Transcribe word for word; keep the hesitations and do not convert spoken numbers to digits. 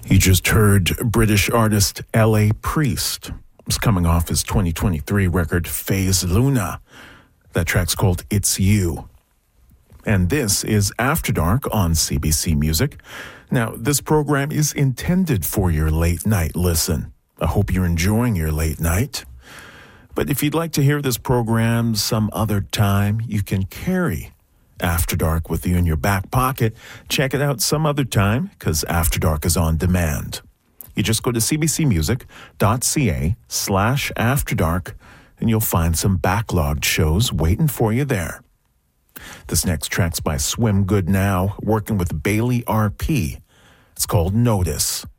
You just heard British artist L A. Priest. It's coming off his twenty twenty-three record, Phase Luna. That track's called It's You. And this is After Dark on C B C Music. Now, this program is intended for your late night listen. I hope you're enjoying your late night. But if you'd like to hear this program some other time, you can carry After Dark with you in your back pocket. Check it out some other time, because After Dark is on demand. You just go to cbcmusic.ca slash After Dark, and you'll find some backlogged shows waiting for you there. This next track's by Swim Good Now, working with Bailey R P. It's called Notice.